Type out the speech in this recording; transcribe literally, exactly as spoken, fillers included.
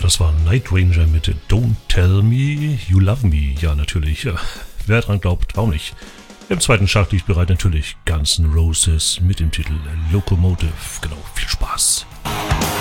das war Night Ranger mit Don't Tell Me You Love Me. Ja, natürlich. Ja. Wer dran glaubt, warum nicht? Im zweiten Schach liegt bereit natürlich Guns N' Roses mit dem Titel Locomotive. Genau, viel Spaß.